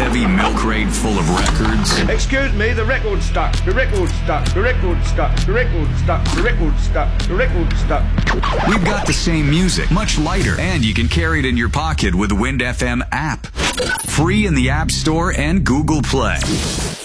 heavy milk crate full of records? Excuse me, the record's stuck. The record's stuck. The record's stuck. The record's stuck. The record's stuck. The record's stuck. We've got the same music, much lighter, and you can carry it in your pocket with the Wind FM app. Free in the App Store and Google Play.